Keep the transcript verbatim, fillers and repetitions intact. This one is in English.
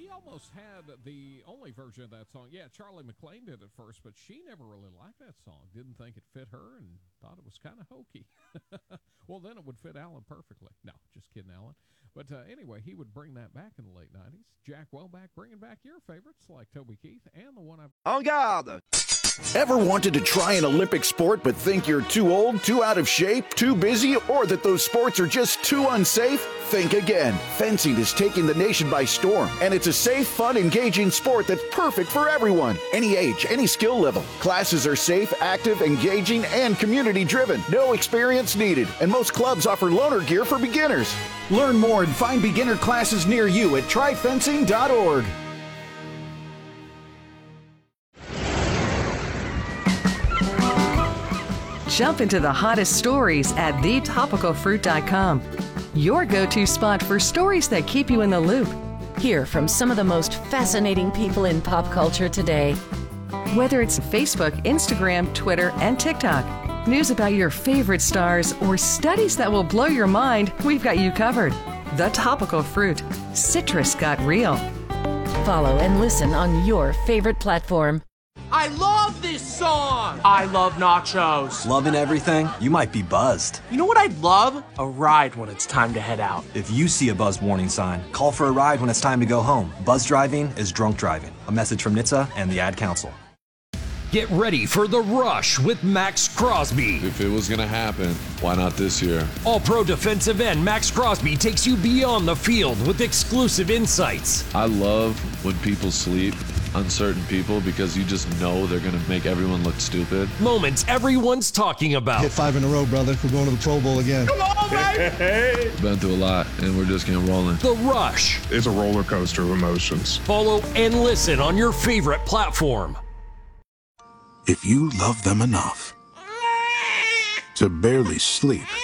almost had the only version of that song. Yeah, Charlie McClain did it first, but she never really liked that song. Didn't think it fit her and thought it was kind of hokey. Well, then it would fit Alan perfectly. No, just kidding, Alan. But uh, anyway, he would bring that back in the late nineties. Jack Welback bringing back your favorites like Toby Keith and the one I've... En garde! Ever wanted to try an Olympic sport but think you're too old, too out of shape, too busy, or that those sports are just too unsafe? Think again. Fencing is taking the nation by storm, and it's a safe, fun, engaging sport that's perfect for everyone. Any age, any skill level. Classes are safe, active, engaging, and community-driven. No experience needed, and most clubs offer loaner gear for beginners. Learn more and find beginner classes near you at try fencing dot org. Jump into the hottest stories at the topical fruit dot com. Your go-to spot for stories that keep you in the loop. Hear from some of the most fascinating people in pop culture today. Whether it's Facebook, Instagram, Twitter, and TikTok, news about your favorite stars, or studies that will blow your mind, we've got you covered. The Topical Fruit. Citrus got real. Follow and listen on your favorite platform. I love this song! I love nachos. Loving everything? You might be buzzed. You know what I'd love? A ride when it's time to head out. If you see a buzz warning sign, call for a ride when it's time to go home. Buzz driving is drunk driving. A message from N H T S A and the Ad Council. Get ready for The Rush with Max Crosby. If it was going to happen, why not this year? All-pro defensive end Max Crosby takes you beyond the field with exclusive insights. I love when people sleep, uncertain people, because you just know they're going to make everyone look stupid. Moments everyone's talking about. Hit five in a row, brother. We're going to the Pro Bowl again. Come on, baby! Been through a lot, and we're just getting rolling. The Rush. It's a roller coaster of emotions. Follow and listen on your favorite platform. If you love them enough to barely sleep